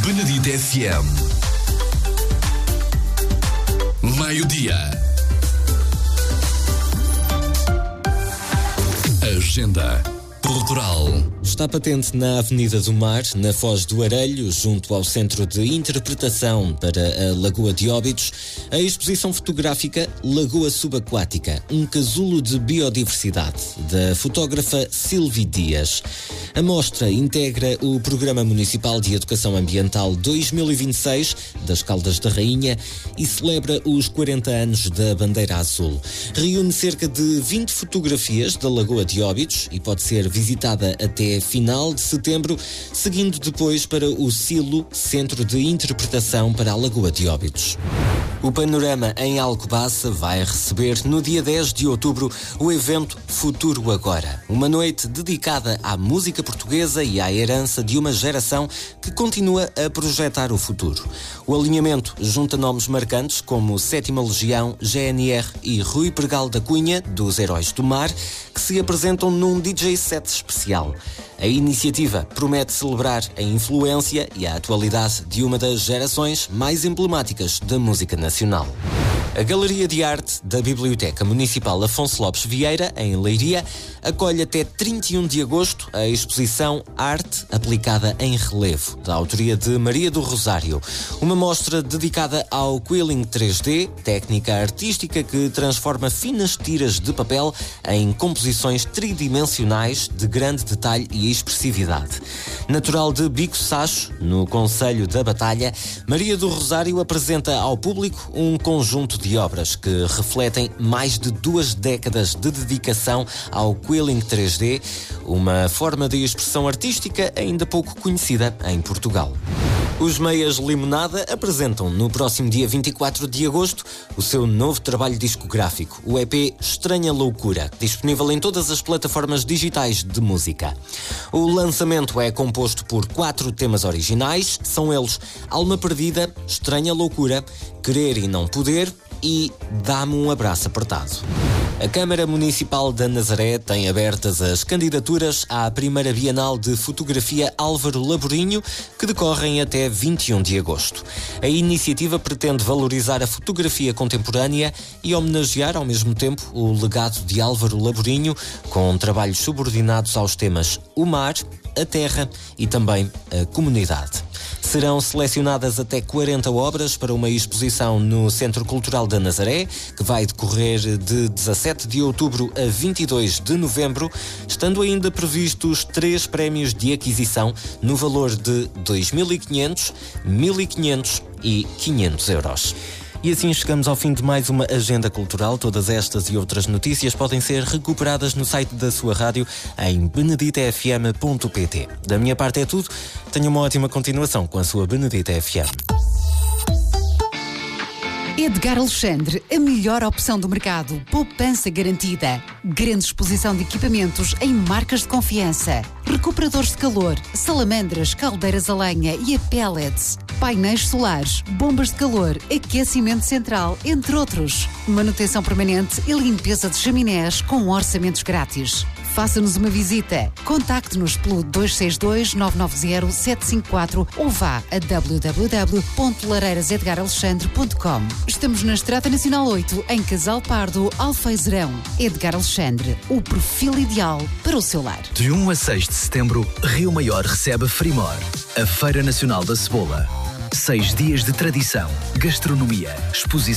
Benedito FM. Meio-dia. Agenda cultural. Está patente na Avenida do Mar, na Foz do Arelho, junto ao Centro de Interpretação para a Lagoa de Óbidos, a exposição fotográfica Lagoa Subaquática, um casulo de biodiversidade, da fotógrafa Silvi Dias. A mostra integra o Programa Municipal de Educação Ambiental 2026 das Caldas da Rainha e celebra os 40 anos da Bandeira Azul. Reúne cerca de 20 fotografias da Lagoa de Óbidos e pode ser visitada até final de setembro, seguindo depois para o Silo, Centro de Interpretação para a Lagoa de Óbidos. O Panorama em Alcobaça vai receber no dia 10 de outubro o evento Futuro Agora, uma noite dedicada à música portuguesa e à herança de uma geração que continua a projetar o futuro. O alinhamento junta nomes marcantes como Sétima Legião, GNR e Rui Pregal da Cunha, dos Heróis do Mar, que se apresentam num DJ set especial. A iniciativa promete celebrar a influência e a atualidade de uma das gerações mais emblemáticas da música nacional. A Galeria de Arte da Biblioteca Municipal Afonso Lopes Vieira, em Leiria, acolhe até 31 de agosto a exposição Arte Aplicada em Relevo, da autoria de Maria do Rosário. Uma mostra dedicada ao quilling 3D, técnica artística que transforma finas tiras de papel em composições tridimensionais de grande detalhe e expressividade. Natural de Bico Sacho, no Concelho da Batalha, Maria do Rosário apresenta ao público um conjunto de obras que refletem mais de 2 décadas de dedicação ao quilling 3D, uma forma de expressão artística ainda pouco conhecida em Portugal. Os Meias Limonada apresentam no próximo dia 24 de agosto o seu novo trabalho discográfico, o EP Estranha Loucura, disponível em todas as plataformas digitais de música. O lançamento é composto por 4 temas originais, são eles Alma Perdida, Estranha Loucura, Querer e Não Poder e Dá-me um Abraço Apertado. A Câmara Municipal da Nazaré tem abertas as candidaturas à primeira Bienal de Fotografia Álvaro Laborinho, que decorrem até 21 de agosto. A iniciativa pretende valorizar a fotografia contemporânea e homenagear ao mesmo tempo o legado de Álvaro Laborinho, com trabalhos subordinados aos temas o mar, a terra e também a comunidade. Serão selecionadas até 40 obras para uma exposição no Centro Cultural da Nazaré, que vai decorrer de 17 de outubro a 22 de novembro, estando ainda previstos 3 prémios de aquisição no valor de 2.500, 1.500 e 500 euros. E assim chegamos ao fim de mais uma agenda cultural. Todas estas e outras notícias podem ser recuperadas no site da sua rádio em beneditafm.pt. Da minha parte é tudo. Tenha uma ótima continuação com a sua Benedita FM. Edgar Alexandre, a melhor opção do mercado. Poupança garantida. Grande exposição de equipamentos em marcas de confiança. Recuperadores de calor, salamandras, caldeiras a lenha e a pellets. Painéis solares, bombas de calor, aquecimento central, entre outros. Manutenção permanente e limpeza de chaminés com orçamentos grátis. Faça-nos uma visita. Contacte-nos pelo 262-990-754 ou vá a www.lareirasedgaralexandre.com. Estamos na Estrada Nacional 8, em Casal Pardo, Alfeizerão. Edgar Alexandre, o perfil ideal para o seu lar. De 1 a 6 de setembro, Rio Maior recebe Frimor, a Feira Nacional da Cebola. 6 dias de tradição, gastronomia, exposição